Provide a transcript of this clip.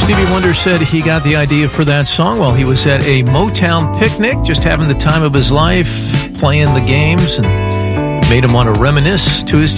Stevie Wonder said he got the idea for that song while he was at a Motown picnic, just having the time of his life, playing the games, and made him want to reminisce to his